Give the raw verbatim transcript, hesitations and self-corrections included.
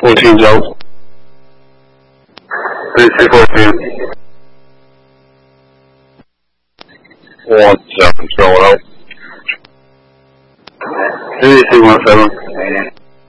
fourteen Joe. three three fourteen. one seven, control out. three three one seven.